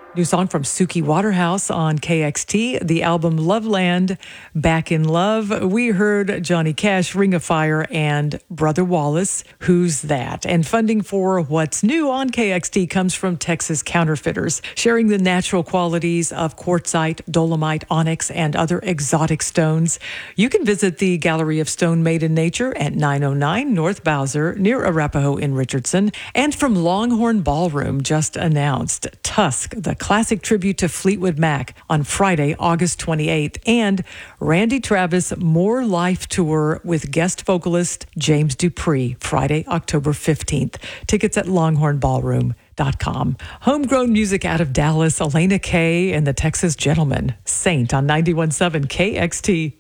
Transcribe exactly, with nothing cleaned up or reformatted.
New song from Suki Waterhouse on K X T, the album Loveland, Back in Love. We heard Johnny Cash, Ring of Fire, and Brother Wallace, Who's That? And funding for What's New on K X T comes from Texas Counterfeiters, sharing the natural qualities of quartzite, dolomite, onyx, and other exotic stones. You can visit the Gallery of Stone Made in Nature at nine oh nine North Bowser near Arapahoe in Richardson. And from Longhorn Ballroom, just announced Tusk, the classic tribute to Fleetwood Mac on Friday, August twenty-eighth, and Randy Travis More Life Tour with guest vocalist James Dupree, Friday, October fifteenth. Tickets at longhorn ballroom dot com. Homegrown music out of Dallas, Elena Kay and the Texas Gentlemen, Saint on ninety-one point seven K X T.